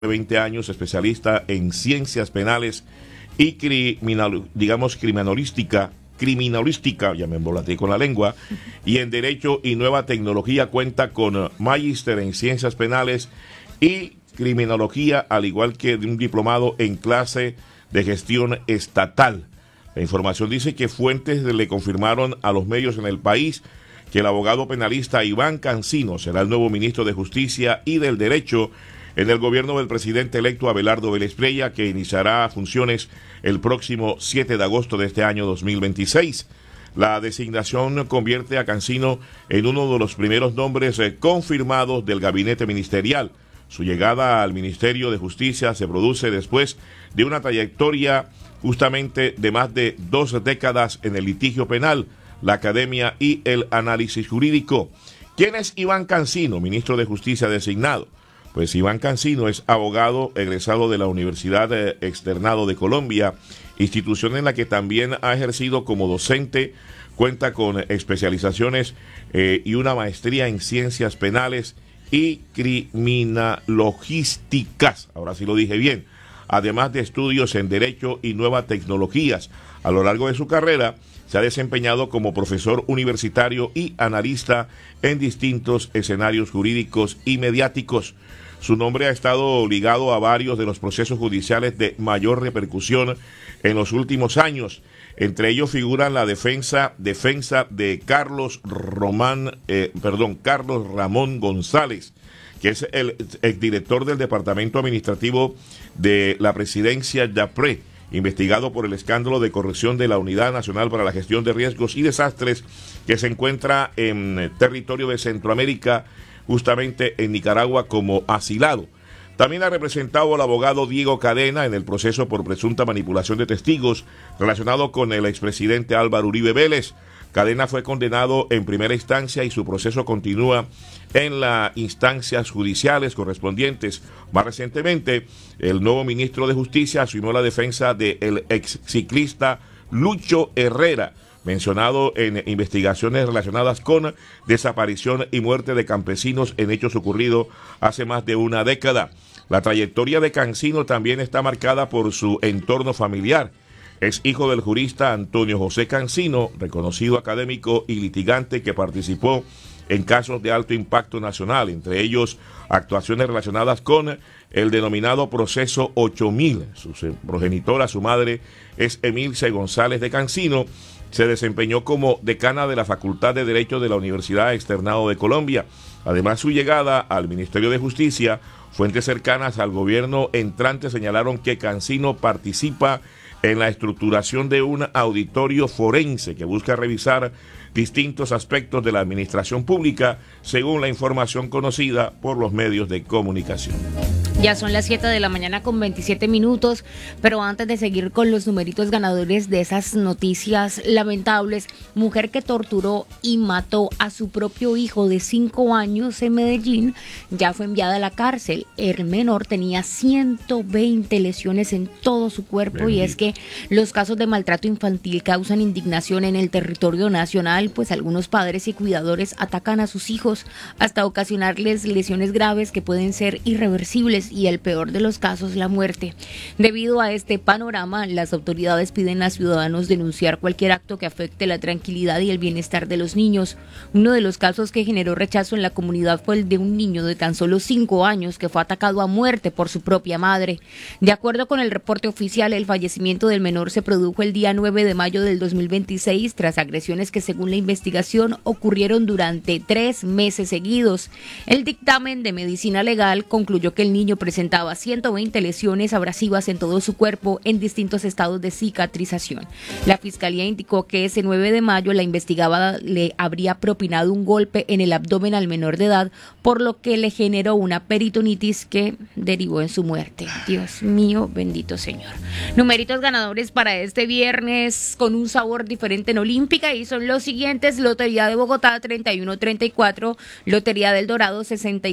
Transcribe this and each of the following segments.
20 años, especialista en ciencias penales y criminalística, ya me embolaté con la lengua, y en Derecho y Nueva Tecnología. Cuenta con magíster en Ciencias Penales y Criminología, al igual que de un diplomado en clase de gestión estatal. La información dice que fuentes le confirmaron a los medios en el país que el abogado penalista Iván Cancino será el nuevo ministro de Justicia y del Derecho en el gobierno del presidente electo Abelardo Vélez Prella, que iniciará funciones el próximo 7 de agosto de este año 2026. La designación convierte a Cancino en uno de los primeros nombres confirmados del gabinete ministerial. Su llegada al Ministerio de Justicia se produce después de una trayectoria justamente de más de 2 décadas en el litigio penal, la academia y el análisis jurídico. ¿Quién es Iván Cancino, ministro de Justicia designado? Pues Iván Cancino es abogado egresado de la Universidad Externado de Colombia, institución en la que también ha ejercido como docente. Cuenta con especializaciones y una maestría en ciencias penales y criminalogísticas, ahora sí lo dije bien, además de estudios en Derecho y Nuevas Tecnologías. A lo largo de su carrera se ha desempeñado como profesor universitario y analista en distintos escenarios jurídicos y mediáticos. Su nombre ha estado ligado a varios de los procesos judiciales de mayor repercusión en los últimos años. Entre ellos figuran la defensa de Carlos Ramón González, que es el exdirector del Departamento Administrativo de la Presidencia DAPRE, investigado por el escándalo de corrupción de la Unidad Nacional para la Gestión de Riesgos y Desastres, que se encuentra en territorio de Centroamérica, justamente en Nicaragua, como asilado. También ha representado al abogado Diego Cadena en el proceso por presunta manipulación de testigos relacionado con el expresidente Álvaro Uribe Vélez. Cadena fue condenado en primera instancia y su proceso continúa en las instancias judiciales correspondientes. Más recientemente, el nuevo ministro de Justicia asumió la defensa del ex ciclista Lucho Herrera, mencionado en investigaciones relacionadas con desaparición y muerte de campesinos en hechos ocurridos hace más de una década. La trayectoria de Cancino también está marcada por su entorno familiar. Es hijo del jurista Antonio José Cancino, reconocido académico y litigante que participó en casos de alto impacto nacional, entre ellos actuaciones relacionadas con el denominado Proceso 8000. Su progenitora, su madre, es Emilce González de Cancino. Se desempeñó como decana de la Facultad de Derecho de la Universidad Externado de Colombia. Además, su llegada al Ministerio de Justicia, fuentes cercanas al gobierno entrante señalaron que Cancino participa en la estructuración de un auditorio forense que busca revisar distintos aspectos de la administración pública, según la información conocida por los medios de comunicación. Ya son las 7 de la mañana con 27 minutos, pero antes de seguir con los numeritos ganadores de esas noticias lamentables, mujer que torturó y mató a su propio hijo de 5 años en Medellín, ya fue enviada a la cárcel. El menor tenía 120 lesiones en todo su cuerpo. Y es que los casos de maltrato infantil causan indignación en el territorio nacional, pues algunos padres y cuidadores atacan a sus hijos hasta ocasionarles lesiones graves que pueden ser irreversibles y el peor de los casos, la muerte. Debido a este panorama, las autoridades piden a ciudadanos denunciar cualquier acto que afecte la tranquilidad y el bienestar de los niños. Uno de los casos que generó rechazo en la comunidad fue el de un niño de tan solo 5 años que fue atacado a muerte por su propia madre. De acuerdo con el reporte oficial, el fallecimiento del menor se produjo el día 9 de mayo del 2026 tras agresiones que, según la investigación, ocurrieron durante 3 meses seguidos. El dictamen de medicina legal concluyó que el niño presentaba 120 lesiones abrasivas en todo su cuerpo en distintos estados de cicatrización. La fiscalía indicó que ese 9 de mayo la investigada le habría propinado un golpe en el abdomen al menor de edad, por lo que le generó una peritonitis que derivó en su muerte. Dios mío, bendito Señor. Numeritos ganadores para este viernes con un sabor diferente en Olímpica y son los siguientes: Lotería de Bogotá 3134, Lotería del Dorado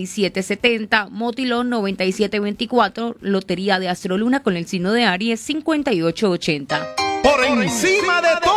6770, Motilón 9724, Lotería de Astroluna con el signo de Aries 5880. Por encima de todo.